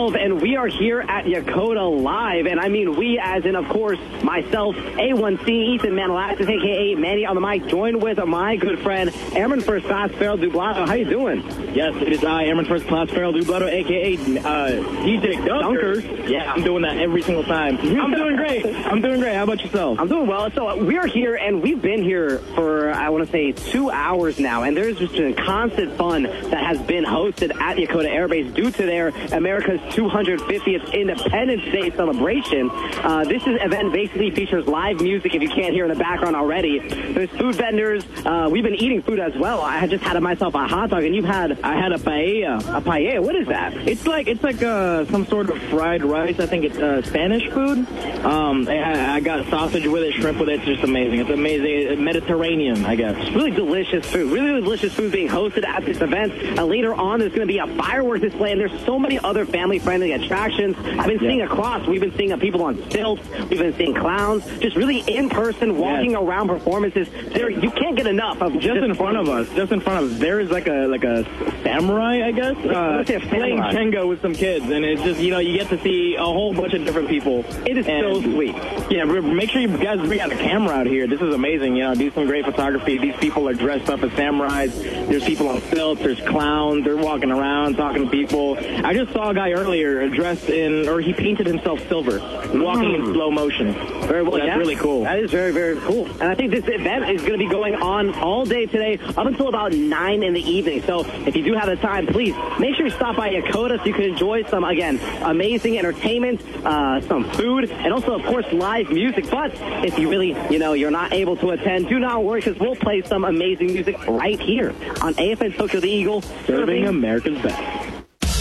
12, and we are here at Yakota Live. And I mean we as in, of course, myself, A1C, Ethan Manalaxis, a.k.a. Manny on the mic, joined with my good friend, Airman First Class Farrell Dublato. How you doing? Yes, it is I, Airman First Class Farrell Dublato, a.k.a. DJ Dunkers. Yeah. I'm doing that every single time. I'm doing great. I'm doing great. How about yourself? I'm doing well. So we're here, and we've been here for, I want to say, 2 hours now, and there's just been constant fun that has been hosted at Yakota Air Base due to their America's 250th Independence Day celebration. This event basically features live music, if you can't hear in the background already. There's food vendors. We've been eating food as well. I just had myself a hot dog, and I had a paella. A paella? What is that? It's like some sort of fried rice. I think it's Spanish food. I got sausage with it, shrimp with it. It's just amazing. It's amazing. Mediterranean, I guess. Really delicious food. Really delicious food being hosted at this event. Later on, there's going to be a fireworks display, and there's so many other family-friendly attractions. I've been seeing across. We've been seeing people on stilts. We've been seeing clowns. Just really in-person, walking around performances. You can't get enough of just in front of us. Just in front of us, there is like a samurai, I guess, playing Jenga with some kids, and it's just, you get to see a whole bunch of different people. It is so sweet. Yeah, make sure you guys bring out a camera out here. This is amazing. Do some great photography. These people are dressed up as samurais. There's people on stilts. There's clowns. They're walking around, talking to people. I just saw a guy earlier dressed he painted himself silver, walking in slow motion. Very well. That's really cool. That is very, very cool. And I think this event is going to be going on all day today, up until about 9 in the evening. So if you do have the time, please make sure you stop by Yakota so you can enjoy some, again, amazing entertainment, some food, and also, of course, live music. But if you really, you're not able to attend, do not worry, because we'll play some amazing music right here on AFN Tokyo the Eagle, serving America's best.